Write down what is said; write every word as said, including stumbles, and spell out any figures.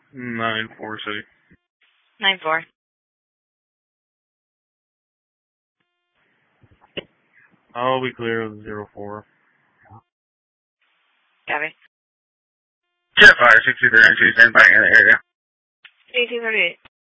Nine four city. Nine four. I'll be clear of zero four. Copy. Jet fire sixty-three and two, stand by in the area. eighteen thirty-eight.